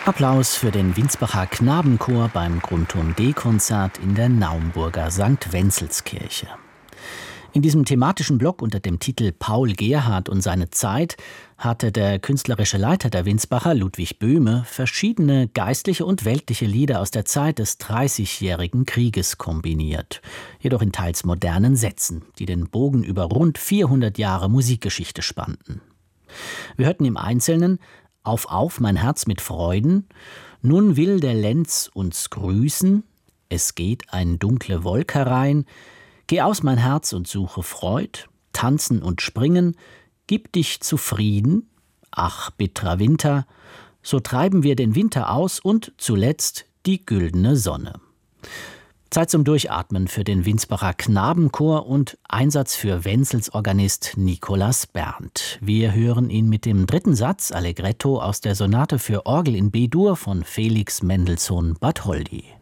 Applaus für den Winsbacher Knabenchor beim Grundturm D-Konzert in der Naumburger St. Wenzelskirche. In diesem thematischen Block unter dem Titel Paul Gerhardt und seine Zeit hatte der künstlerische Leiter der Winsbacher, Ludwig Böhme, verschiedene geistliche und weltliche Lieder aus der Zeit des Dreißigjährigen Krieges kombiniert, jedoch in teils modernen Sätzen, die den Bogen über rund 400 Jahre Musikgeschichte spannten. Wir hörten im Einzelnen Auf, mein Herz mit Freuden, Nun will der Lenz uns grüßen, Es geht ein dunkle Wolk herein, Geh aus mein Herz und suche Freud, Tanzen und springen, Gib dich zufrieden, Ach, bittrer Winter, So treiben wir den Winter aus und zuletzt die güldene Sonne. Zeit zum Durchatmen für den Winsbacher Knabenchor und Einsatz für Wenzels Organist Nicolas Berndt. Wir hören ihn mit dem dritten Satz Allegretto aus der Sonate für Orgel in B-Dur von Felix Mendelssohn Bartholdy.